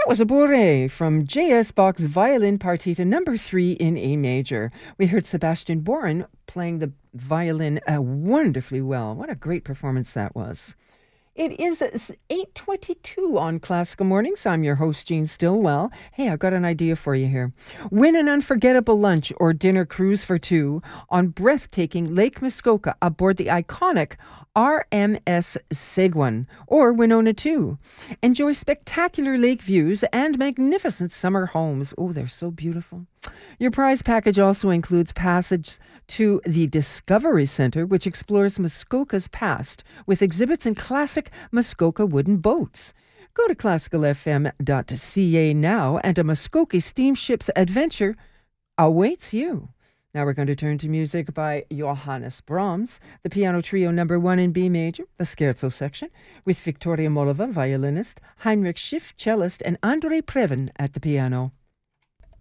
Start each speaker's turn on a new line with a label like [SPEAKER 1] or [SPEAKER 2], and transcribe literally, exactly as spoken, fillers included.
[SPEAKER 1] That was a bourrée from J S. Bach's Violin Partita number three in A major. We heard Sebastian Boren playing the violin uh, wonderfully well. What a great performance that was. It is eight twenty-two on Classical Mornings. I'm your host, Jean Stillwell. Hey, I've got an idea for you here. Win an unforgettable lunch or dinner cruise for two on breathtaking Lake Muskoka aboard the iconic R M S Seguin or Winona two. Enjoy spectacular lake views and magnificent summer homes. Oh, they're so beautiful. Your prize package also includes passage to the Discovery Center, which explores Muskoka's past with exhibits and classic Muskoka wooden boats. Go to classical f m dot c a now, and a Muskoka steamship's adventure awaits you. Now we're going to turn to music by Johannes Brahms, the piano trio number one in B major, the scherzo section, with Victoria Molova, violinist, Heinrich Schiff, cellist, and Andrei Previn at the piano.